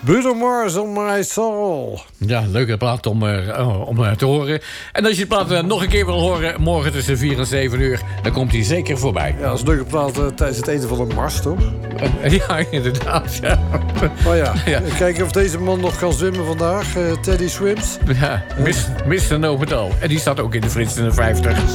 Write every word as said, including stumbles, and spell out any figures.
Bruno Mars on My Soul. Ja, leuke plaat om, uh, om uh, te horen. En als je de plaat uh, nog een keer wil horen... morgen tussen vier en zeven uur, dan komt hij zeker voorbij. Ja, dat is een leuke plaat uh, tijdens het eten van een Mars, toch? Uh, ja, inderdaad. Ja. Oh ja, ja. Kijken of deze man nog kan zwemmen vandaag. Uh, Teddy Swims. Ja, mister No Metal. En die staat ook in de Frits in de vijftig.